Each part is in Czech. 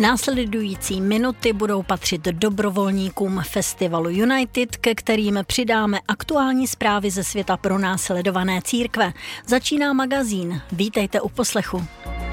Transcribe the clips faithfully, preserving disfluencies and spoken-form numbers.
Následující minuty budou patřit dobrovolníkům festivalu United, ke kterým přidáme aktuální zprávy ze světa pronásledované církve. Začíná magazín. Vítejte u poslechu.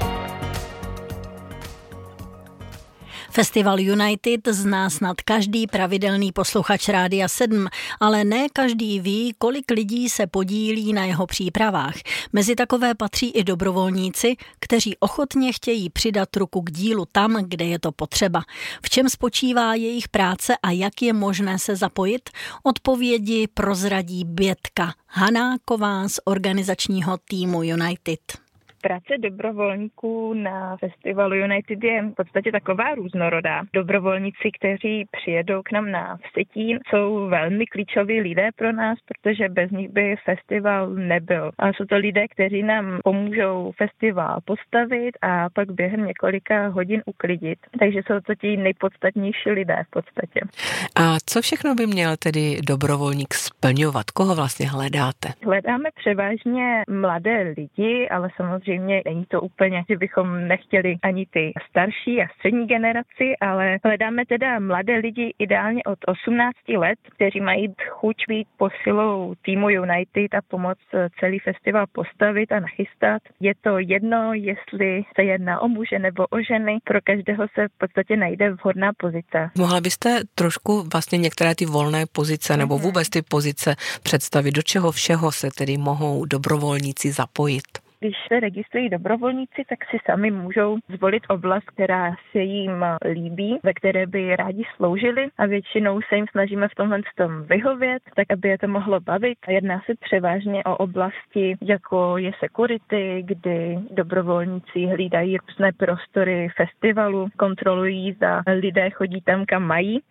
Festival United zná snad každý pravidelný posluchač Rádia sedm, ale ne každý ví, kolik lidí se podílí na jeho přípravách. Mezi takové patří i dobrovolníci, kteří ochotně chtějí přidat ruku k dílu tam, kde je to potřeba. V čem spočívá jejich práce a jak je možné se zapojit? Odpovědi prozradí Bětka Hanáková z organizačního týmu United. Práce dobrovolníků na festivalu United je v podstatě taková různorodá. Dobrovolníci, kteří přijedou k nám na Vsetín, jsou velmi klíčoví lidé pro nás, protože bez nich by festival nebyl. A jsou to lidé, kteří nám pomůžou festival postavit a pak během několika hodin uklidit. Takže jsou to ti nejpodstatnější lidé v podstatě. A co všechno by měl tedy dobrovolník splňovat? Koho vlastně hledáte? Hledáme převážně mladé lidi, ale samozřejmě Samozřejmě není to úplně, že bychom nechtěli ani ty starší a střední generaci, ale hledáme teda mladé lidi ideálně od osmnácti let, kteří mají chuť být posilou týmu United a pomoct celý festival postavit a nachystat. Je to jedno, jestli se jedná o muže nebo o ženy, pro každého se v podstatě najde vhodná pozice. Mohla byste trošku vlastně některé ty volné pozice nebo vůbec ty pozice představit, do čeho všeho se tedy mohou dobrovolníci zapojit? Když se registrují dobrovolníci, tak si sami můžou zvolit oblast, která se jim líbí, ve které by rádi sloužili a většinou se jim snažíme v tomhle tom vyhovět, tak aby je to mohlo bavit. Jedná se převážně o oblasti, jako je security, kdy dobrovolníci hlídají různé prostory festivalu, kontrolují, zda lidé chodí tam, kam mají.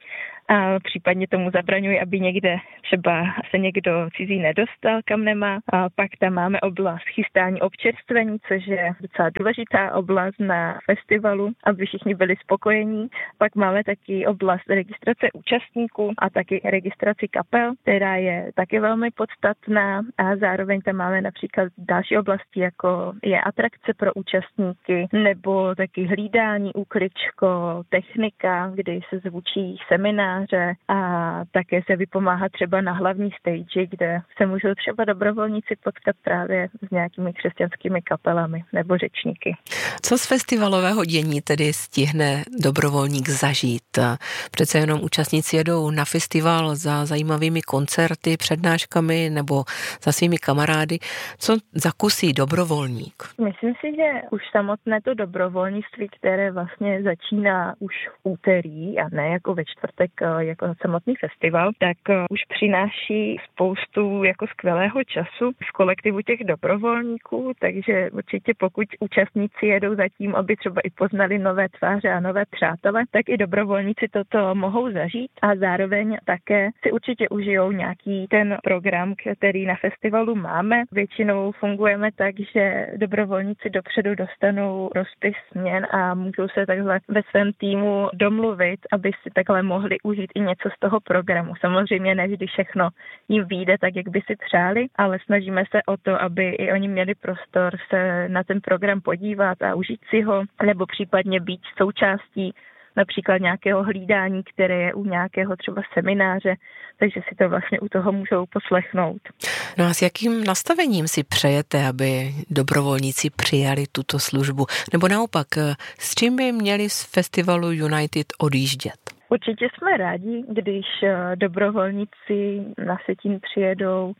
A případně tomu zabraňují, aby někde třeba se někdo cizí nedostal, kam nemá. A pak tam máme oblast chystání občerstvení, což je docela důležitá oblast na festivalu, aby všichni byli spokojení. Pak máme taky oblast registrace účastníků a taky registraci kapel, která je taky velmi podstatná. A zároveň tam máme například další oblasti, jako je atrakce pro účastníky, nebo taky hlídání, úklidčko, technika, kdy se zvučí seminář, a také se vypomáhá třeba na hlavní stage, kde se můžou třeba dobrovolníci potkat právě s nějakými křesťanskými kapelami nebo řečníky. Co z festivalového dění tedy stihne dobrovolník zažít? Přece jenom účastníci jedou na festival za zajímavými koncerty, přednáškami nebo za svými kamarády. Co zakusí dobrovolník? Myslím si, že už samotné to dobrovolnictví, které vlastně začíná už v úterý a ne jako ve čtvrtek jako samotný festival, tak už přináší spoustu jako skvělého času z kolektivu těch dobrovolníků, takže určitě pokud účastníci jedou zatím, aby třeba i poznali nové tváře a nové přátele, tak i dobrovolníci toto mohou zažít a zároveň také si určitě užijou nějaký ten program, který na festivalu máme. Většinou fungujeme tak, že dobrovolníci dopředu dostanou rozpis směn a můžou se takhle ve svém týmu domluvit, aby si takhle mohli užít i něco z toho programu. Samozřejmě ne vždy všechno jim vyjde tak, jak by si přáli, ale snažíme se o to, aby i oni měli prostor se na ten program podívat a užít si ho, nebo případně být součástí například nějakého hlídání, které je u nějakého třeba semináře, takže si to vlastně u toho můžou poslechnout. No a s jakým nastavením si přejete, aby dobrovolníci přijali tuto službu? Nebo naopak, s čím by měli z festivalu United odjíždět? Určitě jsme rádi, když dobrovolníci na Vsetín přijedou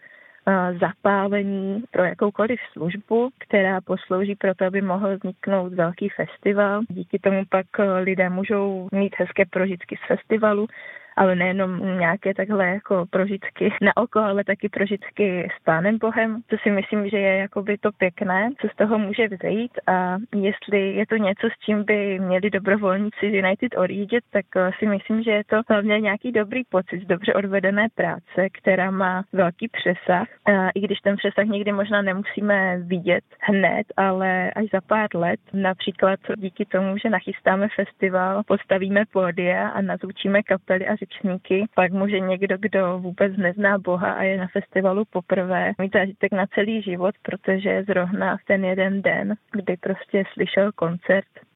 zapálení pro jakoukoliv službu, která poslouží pro to, aby mohl vzniknout velký festival. Díky tomu pak lidé můžou mít hezké prožitky z festivalu, ale nejenom nějaké takhle jako prožitky na oko, ale taky prožitky s Pánem Bohem, co si myslím, že je jakoby to pěkné, co z toho může vzejít a jestli je to něco, s čím by měli dobrovolníci United odjíždět, tak si myslím, že je to hlavně nějaký dobrý pocit z dobře odvedené práce, která má velký přesah. A i když ten přesah někdy možná nemusíme vidět hned, ale až za pár let, například díky tomu, že nachystáme festival, postavíme pódia a nazvučíme kapely a řečníky, pak může někdo, kdo vůbec nezná Boha a je na festivalu poprvé, mít zážitek na celý život, protože zrovna v ten jeden den, kdy prostě slyšel koncert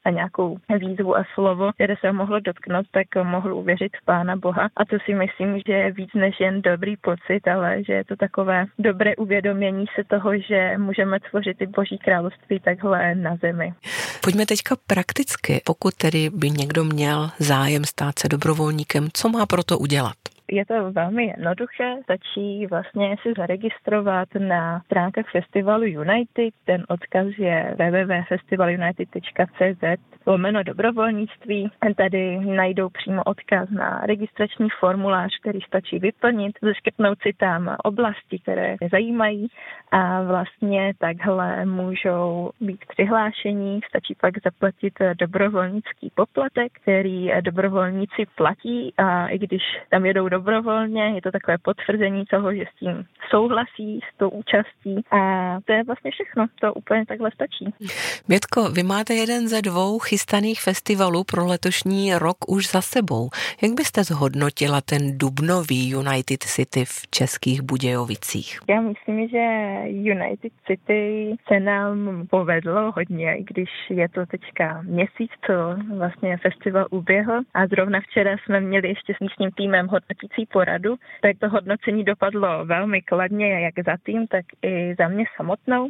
a nějakou výzvu a slovo, které se mohlo dotknout, tak mohl uvěřit v Pána Boha. A to si myslím, že je víc než jen dobrý pocit, ale že je to takové dobré uvědomění se toho, že můžeme tvořit i Boží království takhle na zemi. Pojďme teďka prakticky. Pokud tedy by někdo měl zájem stát se dobrovolníkem, co má pro to udělat? Je to velmi jednoduché, stačí vlastně si zaregistrovat na stránkách festivalu United. Ten odkaz je w w w tečka festivalunited tečka c z lomeno dobrovolnictví. Tady najdou přímo odkaz na registrační formulář, který stačí vyplnit, zaškrtnout si tam oblasti, které je zajímají a vlastně takhle můžou být přihlášení. Stačí pak zaplatit dobrovolnický poplatek, který dobrovolníci platí a i když tam jedou dobrovolně, je to takové potvrzení toho, že s tím souhlasí, s tou účastí a to je vlastně všechno, to úplně takhle stačí. Bětko, vy máte jeden ze dvou chystaných festivalů pro letošní rok už za sebou. Jak byste zhodnotila ten dubnový United City v Českých Budějovicích? Já myslím, že United City se nám povedlo hodně, i když je to teďka měsíc, co vlastně festival uběhl a zrovna včera jsme měli ještě s místním týmem hodnotící poradu, tak to hodnocení dopadlo velmi kladně, jak za tým, tak i za mě samotnou.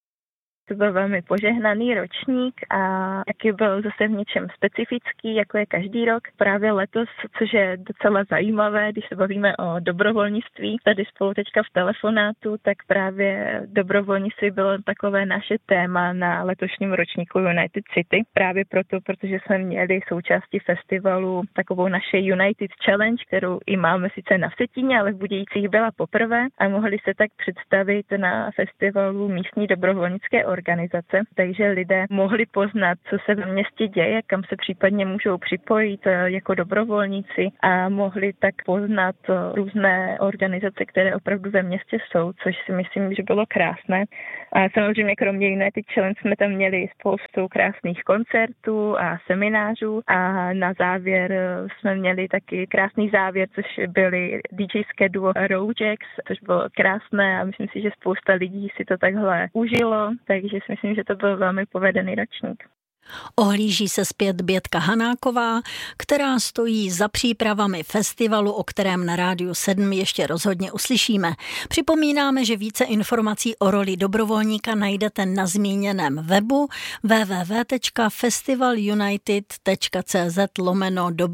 To byl velmi požehnaný ročník a jaký byl zase v něčem specifický, jako je každý rok. Právě letos, což je docela zajímavé, když se bavíme o dobrovolnictví, tady spolu teďka v telefonátu, tak právě dobrovolnictví bylo takové naše téma na letošním ročníku United City. Právě proto, protože jsme měli součástí festivalu takovou naše United Challenge, kterou i máme sice na Vsetíně, ale v Budějcích byla poprvé a mohli se tak představit na festivalu místní dobrovolnické organizace. organizace, takže lidé mohli poznat, co se ve městě děje, kam se případně můžou připojit jako dobrovolníci a mohli tak poznat různé organizace, které opravdu ve městě jsou, což si myslím, že bylo krásné. A samozřejmě kromě United Challenge jsme tam měli spoustu krásných koncertů a seminářů a na závěr jsme měli taky krásný závěr, což byly DJské duo Rojacks, což bylo krásné a myslím si, že spousta lidí si to takhle užilo, takže si myslím, že to byl velmi povedený ročník. Ohlíží se zpět Bětka Hanáková, která stojí za přípravami festivalu, o kterém na Rádiu sedm ještě rozhodně uslyšíme. Připomínáme, že více informací o roli dobrovolníka najdete na zmíněném webu w w w tečka festivalunited tečka c z lomeno